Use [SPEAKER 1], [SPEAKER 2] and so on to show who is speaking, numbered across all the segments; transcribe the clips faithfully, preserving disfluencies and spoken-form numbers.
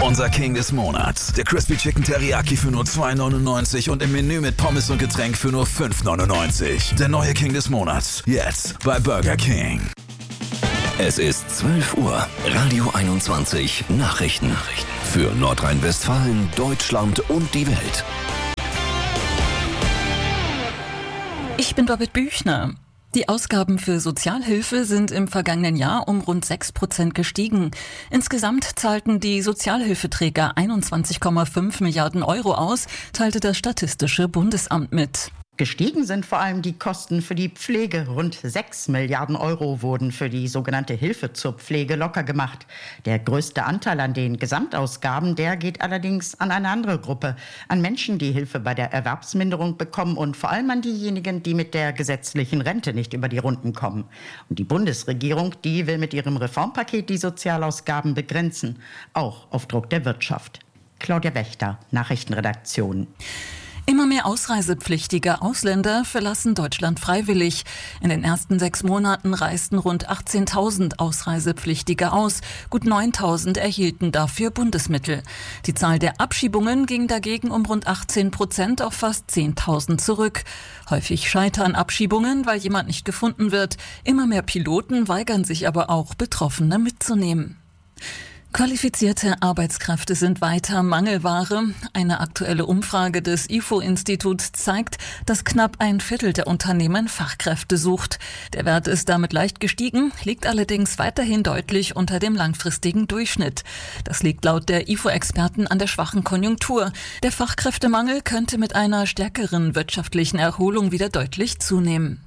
[SPEAKER 1] Unser King des Monats. Der Crispy Chicken Teriyaki für nur zwei neunundneunzig und im Menü mit Pommes und Getränk für nur fünf neunundneunzig. Der neue King des Monats. Jetzt bei Burger King.
[SPEAKER 2] Es ist zwölf Uhr. Radio einundzwanzig Nachrichten. Für Nordrhein-Westfalen, Deutschland und die Welt.
[SPEAKER 3] Ich bin Babette Büchner. Die Ausgaben für Sozialhilfe sind im vergangenen Jahr um rund sechs Prozent gestiegen. Insgesamt zahlten die Sozialhilfeträger einundzwanzig Komma fünf Milliarden Euro aus, teilte das Statistische Bundesamt mit.
[SPEAKER 4] Gestiegen sind vor allem die Kosten für die Pflege. Rund sechs Milliarden Euro wurden für die sogenannte Hilfe zur Pflege locker gemacht. Der größte Anteil an den Gesamtausgaben, der geht allerdings an eine andere Gruppe. An Menschen, die Hilfe bei der Erwerbsminderung bekommen und vor allem an diejenigen, die mit der gesetzlichen Rente nicht über die Runden kommen. Und die Bundesregierung, die will mit ihrem Reformpaket die Sozialausgaben begrenzen. Auch auf Druck der Wirtschaft. Claudia Wächter, Nachrichtenredaktion.
[SPEAKER 3] Immer mehr ausreisepflichtige Ausländer verlassen Deutschland freiwillig. In den ersten sechs Monaten reisten rund achtzehntausend Ausreisepflichtige aus. Gut neuntausend erhielten dafür Bundesmittel. Die Zahl der Abschiebungen ging dagegen um rund achtzehn Prozent auf fast zehntausend zurück. Häufig scheitern Abschiebungen, weil jemand nicht gefunden wird. Immer mehr Piloten weigern sich aber auch, Betroffene mitzunehmen. Qualifizierte Arbeitskräfte sind weiter Mangelware. Eine aktuelle Umfrage des I F O-Instituts zeigt, dass knapp ein Viertel der Unternehmen Fachkräfte sucht. Der Wert ist damit leicht gestiegen, liegt allerdings weiterhin deutlich unter dem langfristigen Durchschnitt. Das liegt laut der I F O-Experten an der schwachen Konjunktur. Der Fachkräftemangel könnte mit einer stärkeren wirtschaftlichen Erholung wieder deutlich zunehmen.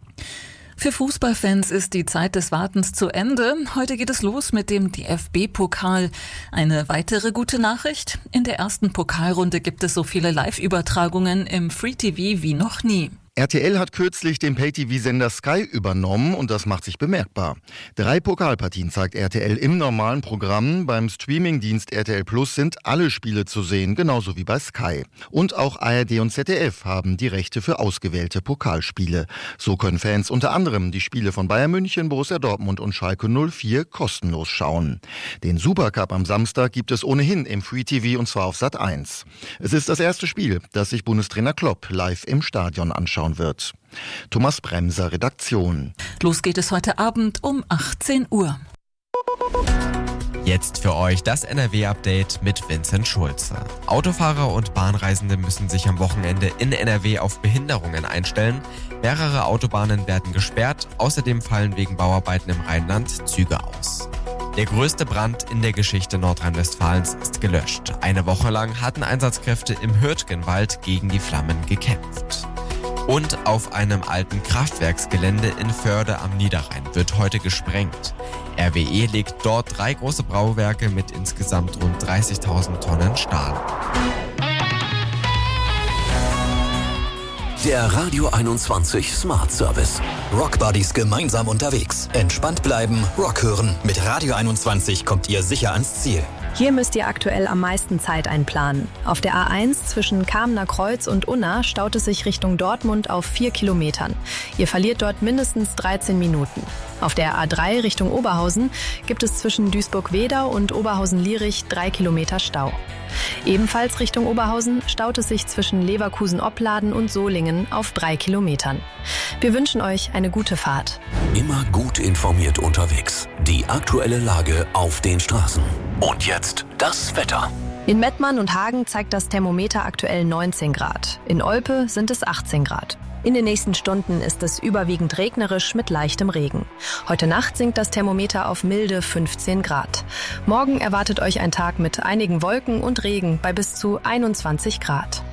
[SPEAKER 3] Für Fußballfans ist die Zeit des Wartens zu Ende. Heute geht es los mit dem D F B-Pokal. Eine weitere gute Nachricht: In der ersten Pokalrunde gibt es so viele Live-Übertragungen im Free-T V wie noch nie.
[SPEAKER 5] R T L hat kürzlich den Pay-T V-Sender Sky übernommen und das macht sich bemerkbar. Drei Pokalpartien zeigt R T L im normalen Programm. Beim Streamingdienst R T L Plus sind alle Spiele zu sehen, genauso wie bei Sky. Und auch A R D und Z D F haben die Rechte für ausgewählte Pokalspiele. So können Fans unter anderem die Spiele von Bayern München, Borussia Dortmund und Schalke null vier kostenlos schauen. Den Supercup am Samstag gibt es ohnehin im Free-T V und zwar auf Sat eins. Es ist das erste Spiel, das sich Bundestrainer Klopp live im Stadion anschaut wird. Thomas Bremser, Redaktion.
[SPEAKER 3] Los geht es heute Abend um achtzehn Uhr.
[SPEAKER 6] Jetzt für euch das N R W-Update mit Vincent Schulze. Autofahrer und Bahnreisende müssen sich am Wochenende in N R W auf Behinderungen einstellen. Mehrere Autobahnen werden gesperrt. Außerdem fallen wegen Bauarbeiten im Rheinland Züge aus. Der größte Brand in der Geschichte Nordrhein-Westfalens ist gelöscht. Eine Woche lang hatten Einsatzkräfte im Hürtgenwald gegen die Flammen gekämpft. Und auf einem alten Kraftwerksgelände in Förde am Niederrhein wird heute gesprengt. R W E legt dort drei große Bauwerke mit insgesamt rund dreißigtausend Tonnen Stahl.
[SPEAKER 2] Der Radio einundzwanzig Smart Service. Rockbuddies gemeinsam unterwegs. Entspannt bleiben, Rock hören. Mit Radio einundzwanzig kommt ihr sicher ans Ziel.
[SPEAKER 7] Hier müsst ihr aktuell am meisten Zeit einplanen. Auf der A eins zwischen Kamener Kreuz und Unna staut es sich Richtung Dortmund auf vier Kilometern. Ihr verliert dort mindestens dreizehn Minuten. Auf der A drei Richtung Oberhausen gibt es zwischen Duisburg-Wedau und Oberhausen-Lierich drei Kilometer Stau. Ebenfalls Richtung Oberhausen staut es sich zwischen Leverkusen-Opladen und Solingen auf drei Kilometern. Wir wünschen euch eine gute Fahrt.
[SPEAKER 2] Immer gut informiert unterwegs. Die aktuelle Lage auf den Straßen. Und jetzt das Wetter.
[SPEAKER 7] In Mettmann und Hagen zeigt das Thermometer aktuell neunzehn Grad. In Olpe sind es achtzehn Grad. In den nächsten Stunden ist es überwiegend regnerisch mit leichtem Regen. Heute Nacht sinkt das Thermometer auf milde fünfzehn Grad. Morgen erwartet euch ein Tag mit einigen Wolken und Regen bei bis zu einundzwanzig Grad.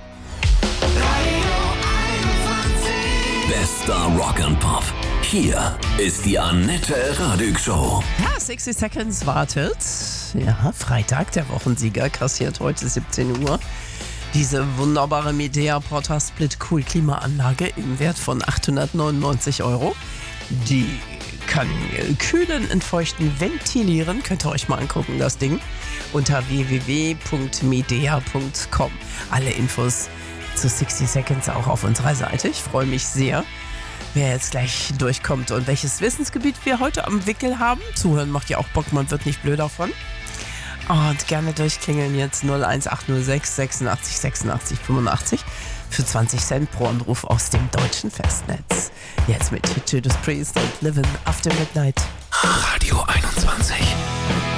[SPEAKER 2] Bester Rock and Pop. Hier ist die Annette Radig Show.
[SPEAKER 8] Ja, sechzig Seconds wartet. Ja, Freitag, der Wochensieger kassiert heute siebzehn Uhr. Diese wunderbare Midea Porta Split Cool Klimaanlage im Wert von achthundertneunundneunzig Euro. Die kann kühlen, entfeuchten, ventilieren. Könnt ihr euch mal angucken, das Ding. Unter w w w punkt midea punkt com. Alle Infos zu sechzig Seconds auch auf unserer Seite. Ich freue mich sehr, wer jetzt gleich durchkommt und welches Wissensgebiet wir heute am Wickel haben. Zuhören macht ja auch Bock, man wird nicht blöd davon. Und gerne durchklingeln jetzt null eins acht null sechs sechsundachtzig sechsundachtzig fünfundachtzig für zwanzig Cent pro Anruf aus dem deutschen Festnetz. Jetzt mit Judas Priest und Livin' After Midnight.
[SPEAKER 1] Radio einundzwanzig.